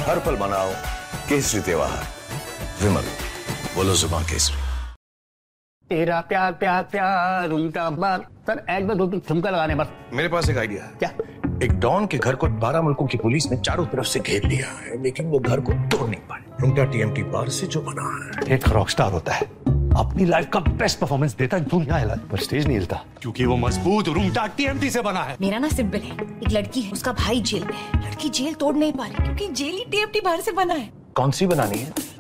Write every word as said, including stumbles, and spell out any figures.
हर पल मनाओ केसरी त्योहार। विमल, बोलो जुबान केसरी। तेरा प्यार प्यार प्यार उनका बार। सर एक बार दो तीन ठुमका लगाने बस। मेरे पास एक आइडिया है। क्या? एक डॉन के घर को बारह मुल्कों की पुलिस ने चारों तरफ से घेर लिया है, लेकिन वो घर को तोड़ नहीं पाए। रुंगटा टीएमटी बार से जो बना है। एक रॉकस्टार होता है, अपनी लाइफ का बेस्ट परफॉर्मेंस देता है, दुनिया हिला पर स्टेज नहीं हिलता, क्योंकि वो मजबूत रुंगटा टीएमटी से बना है। मेरा ना सिंपल है, एक लड़की है, उसका भाई जेल में है, लड़की जेल तोड़ नहीं पा रही क्योंकि जेल ही टीएमटी बाहर से बना है। कौन सी बनानी है?